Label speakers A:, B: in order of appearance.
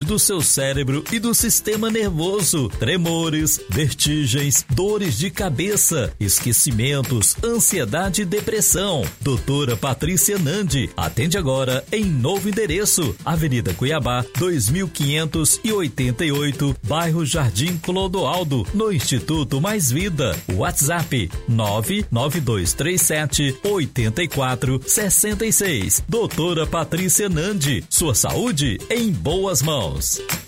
A: do seu cérebro e do sistema nervoso, tremores, vertigens, dores de cabeça, esquecimentos, ansiedade e depressão. Doutora Patrícia Nandi atende agora em novo endereço, Avenida Cuiabá, 2588, bairro Jardim Clodoaldo, no Instituto Mais Vida. WhatsApp 99237-8466. Doutora Patrícia Nandi, sua saúde em boas mãos.